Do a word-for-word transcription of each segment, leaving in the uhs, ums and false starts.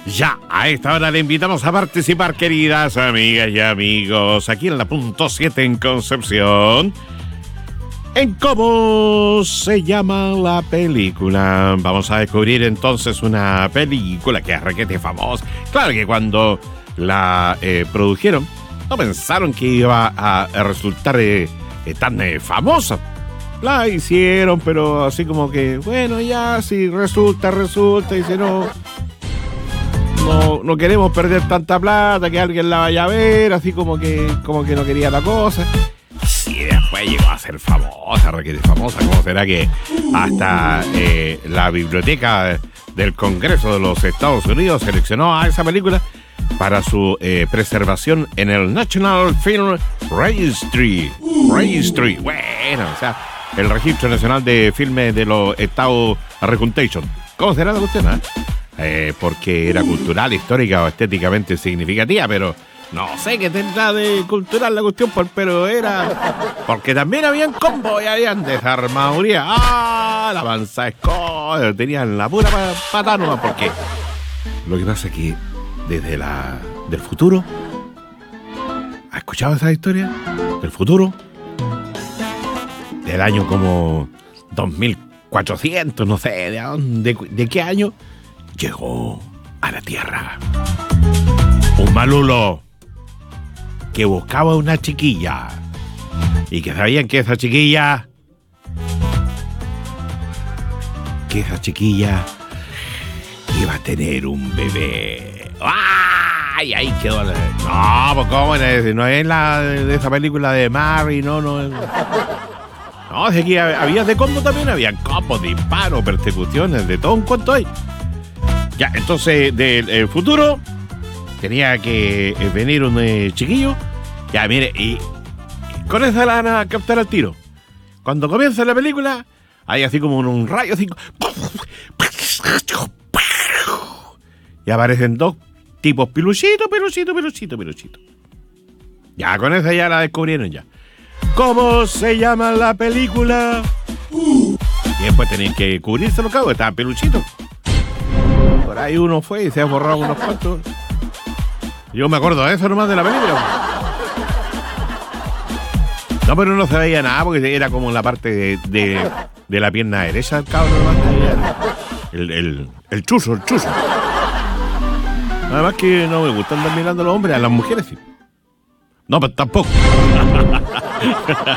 Ya, a esta hora le invitamos a participar, queridas amigas y amigos, aquí en la punto siete en Concepción, en cómo se llama la película. Vamos a descubrir entonces una película que es requete famosa. Claro que cuando la eh, produjeron, no pensaron que iba a, a resultar eh, eh, tan eh, famosa. La hicieron, pero así como que, bueno, ya, si resulta, resulta, y si no... No, no queremos perder tanta plata, que alguien la vaya a ver, así como que como que no quería la cosa. Sí, después llegó a ser famosa, requete famosa. ¿Cómo será que hasta eh, la biblioteca del Congreso de los Estados Unidos seleccionó a esa película para su eh, preservación en el National Film Registry? Registry, bueno, o sea, el Registro Nacional de Filmes de los Estados Argentation. ¿Cómo será la cuestión, eh? Eh, porque era cultural, histórica o estéticamente significativa, pero no sé qué tendrá de cultural la cuestión, pero era... Porque también habían combos y habían desarmaduría. ¡Ah! La mansa escoda, tenían la pura patada nomás, porque lo que pasa es que desde la... del futuro... ¿Has escuchado esa historia? Del futuro, del año como dos mil cuatrocientos, no sé, ¿de, dónde, de qué año? Llegó a la Tierra un malulo que buscaba una chiquilla y que sabían que esa chiquilla que esa chiquilla iba a tener un bebé. ¡Ay! Ahí quedó. La... No, pues cómo es, no es la de esa película de Mary, no, no es... No, es que había de combo también, había combos, disparos, persecuciones, de todo un cuento ahí. Ya, entonces, del el futuro, tenía que eh, venir un eh, chiquillo. Ya, mire, y, y con esa la van a captar al tiro. Cuando comienza la película, hay así como un, un rayo, así, y aparecen dos tipos, peluchito, peluchito, peluchito, peluchito. Ya, con esa ya la descubrieron ya. ¿Cómo se llama la película? Y después tenían que cubrirse los cabos, estaban peluchitos. Por ahí uno fue y se ha borrado unos cuantos. Yo me acuerdo de eso nomás de la película. No, pero no se veía nada porque era como la parte de, de, de la pierna derecha del cabrón nomás. El, el, el chuzo, el chuzo. Además que no me gusta andar mirando a los hombres, a las mujeres sí. No, pero tampoco.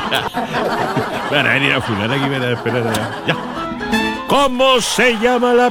Van a venir a funar aquí, van a esperar allá. Ya. ¿Cómo se llama la